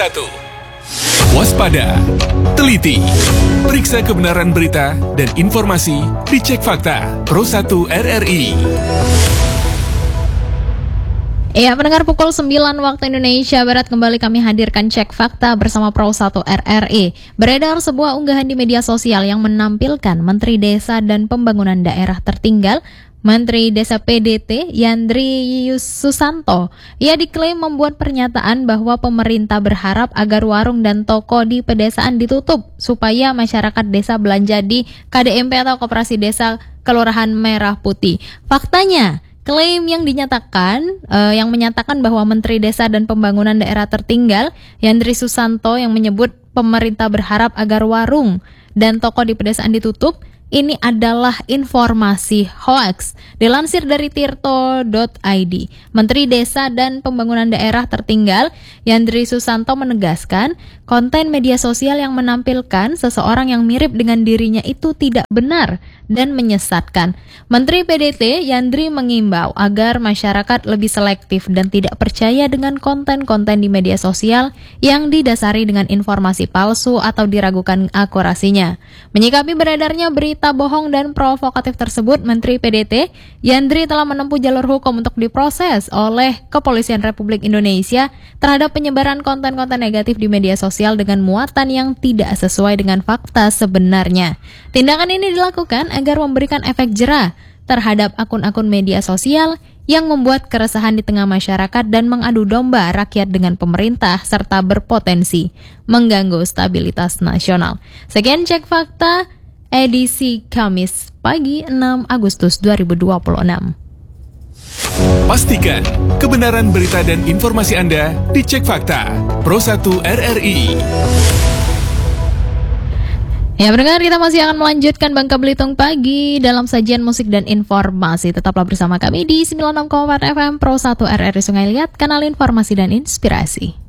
1. Waspada, teliti, periksa kebenaran berita dan informasi di Cek Fakta Pro 1 RRI. Ya, pendengar, pukul 9 waktu Indonesia Barat kembali kami hadirkan Cek Fakta bersama Pro 1 RRI. Beredar sebuah unggahan di media sosial yang menampilkan Menteri Desa dan Pembangunan Daerah Tertinggal, Menteri Desa PDT Yandri Susanto. Ia diklaim membuat pernyataan bahwa pemerintah berharap agar warung dan toko di pedesaan ditutup supaya masyarakat desa belanja di KDMP atau Koperasi Desa Kelurahan Merah Putih. Faktanya, klaim yang menyatakan bahwa Menteri Desa dan Pembangunan Daerah Tertinggal Yandri Susanto yang menyebut pemerintah berharap agar warung dan toko di pedesaan ditutup, ini adalah informasi hoaks. Dilansir dari tirto.id, Menteri Desa dan Pembangunan Daerah Tertinggal Yandri Susanto menegaskan konten media sosial yang menampilkan seseorang yang mirip dengan dirinya itu tidak benar dan menyesatkan. Menteri PDT Yandri mengimbau agar masyarakat lebih selektif dan tidak percaya dengan konten-konten di media sosial yang didasari dengan informasi palsu atau diragukan akurasinya. Menyikapi beredarnya berita bohong dan provokatif tersebut, Menteri PDT Yandri telah menempuh jalur hukum untuk diproses oleh Kepolisian Republik Indonesia terhadap penyebaran konten-konten negatif di media sosial dengan muatan yang tidak sesuai dengan fakta sebenarnya. Tindakan ini dilakukan agar memberikan efek jera terhadap akun-akun media sosial yang membuat keresahan di tengah masyarakat dan mengadu domba rakyat dengan pemerintah serta berpotensi mengganggu stabilitas nasional. Sekian Cek Fakta edisi Kamis pagi 6 Agustus 2026. Pastikan kebenaran berita dan informasi Anda di Cek Fakta Pro 1 RRI. Ya, pendengar, kita masih akan melanjutkan Bangka Belitung pagi dalam sajian musik dan informasi. Tetaplah bersama kami di 96,4 FM Pro 1 RRI Sungai Liat, kanal informasi dan inspirasi.